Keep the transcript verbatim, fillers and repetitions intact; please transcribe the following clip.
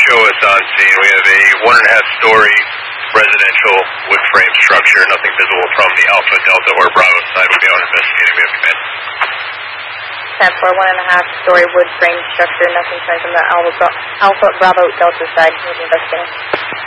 show us on scene. We have a one and a half story residential wood frame structure, nothing visible from the Alpha, Delta, or Bravo side. We'll be out investigating. We have command. ten four, one and a half story wood frame structure, nothing showing from the Alpha, Alpha Bravo, Delta side. We'll be investigating.